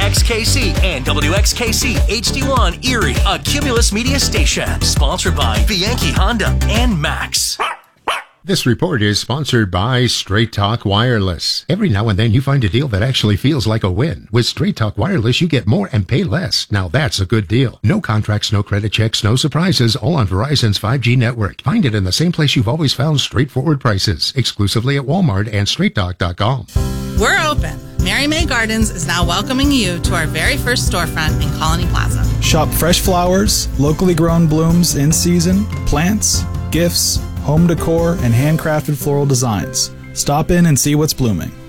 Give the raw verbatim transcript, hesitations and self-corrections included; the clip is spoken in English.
X K C and W X K C H D one Erie, a Cumulus Media station. Sponsored by Bianchi Honda and Max. This report is sponsored by Straight Talk Wireless. Every now and then you find a deal that actually feels like a win. With Straight Talk Wireless, you get more and pay less. Now that's a good deal. No contracts, no credit checks, no surprises, all on Verizon's five G network. Find it in the same place you've always found straightforward prices. Exclusively at Walmart and straight talk dot com. We're open. Mary May Gardens is now welcoming you to our very first storefront in Colony Plaza. Shop fresh flowers, locally grown blooms in season, plants, gifts, home decor, and handcrafted floral designs. Stop in and see what's blooming.